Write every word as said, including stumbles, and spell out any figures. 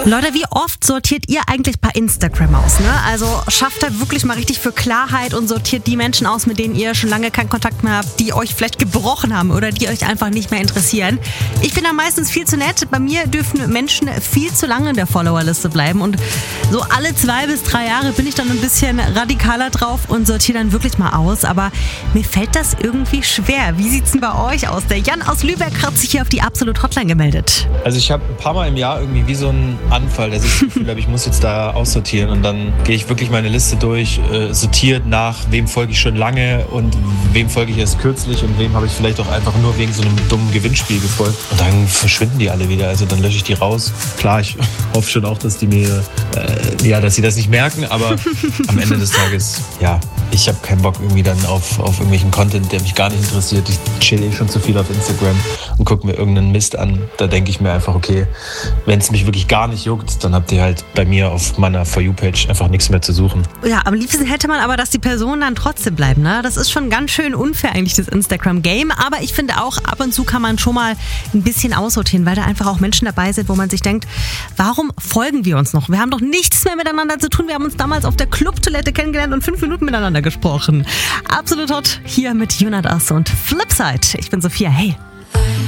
Leute, wie oft sortiert ihr eigentlich bei Instagram aus? Ne? Also schafft da wirklich mal richtig für Klarheit und sortiert die Menschen aus, mit denen ihr schon lange keinen Kontakt mehr habt, die euch vielleicht gebrochen haben oder die euch einfach nicht mehr interessieren. Ich bin da meistens viel zu nett. Bei mir dürfen Menschen viel zu lange in der Followerliste bleiben und so alle zwei bis drei Jahre bin ich dann ein bisschen radikaler drauf und sortiere dann wirklich mal aus. Aber mir fällt das irgendwie schwer. Wie sieht's denn bei euch aus? Der Jan aus Lübeck hat sich hier auf die Absolut Hotline gemeldet. Also ich habe ein paar Mal im Jahr irgendwie wie so ein Anfall, dass ich das Gefühl habe, ich muss jetzt da aussortieren und dann gehe ich wirklich meine Liste durch, äh, sortiert nach, wem folge ich schon lange und wem folge ich erst kürzlich und wem habe ich vielleicht auch einfach nur wegen so einem dummen Gewinnspiel gefolgt. Und dann verschwinden die alle wieder, also dann lösche ich die raus. Klar, ich hoffe schon auch, dass die mir, äh, ja, dass sie das nicht merken, aber am Ende des Tages, ja, ich habe keinen Bock irgendwie dann auf, auf irgendwelchen Content, der mich gar nicht interessiert. Ich chill eh schon zu viel auf Instagram und gucke mir irgendeinen Mist an. Da denke ich mir einfach, okay, wenn es mich wirklich gar nicht juckt, dann habt ihr halt bei mir auf meiner For You-Page einfach nichts mehr zu suchen. Ja, am liebsten hätte man aber, dass die Personen dann trotzdem bleiben. Ne? Das ist schon ganz schön unfair eigentlich, das Instagram-Game. Aber ich finde auch, ab und zu kann man schon mal ein bisschen aussortieren, weil da einfach auch Menschen dabei sind, wo man sich denkt, warum folgen wir uns noch? Wir haben doch nichts mehr miteinander zu tun. Wir haben uns damals auf der Clubtoilette kennengelernt und fünf Minuten miteinander gesprochen. Absolut hot hier mit Jonas und Flipside. Ich bin Sophia. Hey.